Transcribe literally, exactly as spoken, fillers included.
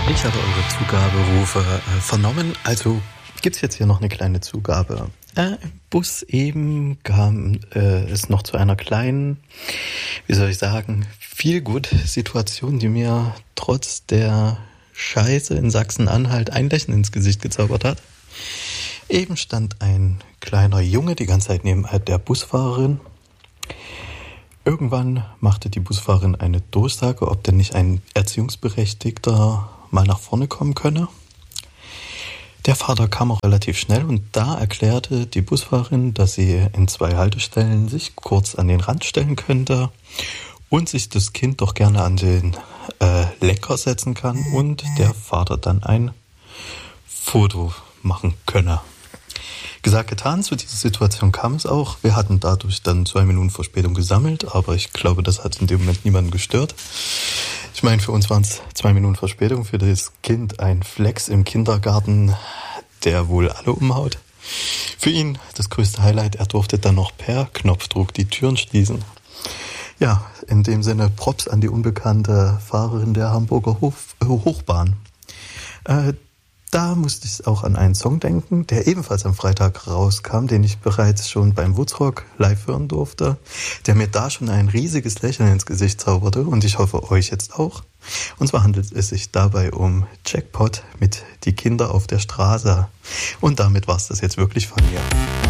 Ich habe eure Zugaberufe äh, vernommen, also gibt's jetzt hier noch eine kleine Zugabe. Äh, Im Bus eben kam äh, es noch zu einer kleinen, wie soll ich sagen, Feel-Good-Situation, die mir trotz der Scheiße in Sachsen-Anhalt ein Lächeln ins Gesicht gezaubert hat. Eben stand ein kleiner Junge die ganze Zeit neben der Busfahrerin. Irgendwann machte die Busfahrerin eine Durchsage, ob denn nicht ein Erziehungsberechtigter mal nach vorne kommen könne. Der Vater kam auch relativ schnell und da erklärte die Busfahrerin, dass sie in zwei Haltestellen sich kurz an den Rand stellen könnte und sich das Kind doch gerne an den äh, Lenker setzen kann und der Vater dann ein Foto machen könne. Gesagt, getan, zu dieser Situation kam es auch. Wir hatten dadurch dann zwei Minuten Verspätung gesammelt, aber ich glaube, das hat in dem Moment niemanden gestört. Ich meine, für uns waren es zwei Minuten Verspätung, für das Kind ein Flex im Kindergarten, der wohl alle umhaut. Für ihn das größte Highlight, er durfte dann noch per Knopfdruck die Türen schließen. Ja, in dem Sinne Props an die unbekannte Fahrerin der Hamburger Hof, äh, Hochbahn. Äh, Da musste ich auch an einen Song denken, der ebenfalls am Freitag rauskam, den ich bereits schon beim Woodsrock live hören durfte, der mir da schon ein riesiges Lächeln ins Gesicht zauberte und ich hoffe euch jetzt auch. Und zwar handelt es sich dabei um Jackpot mit Die Kinder auf der Straße. Und damit war's das jetzt wirklich von mir.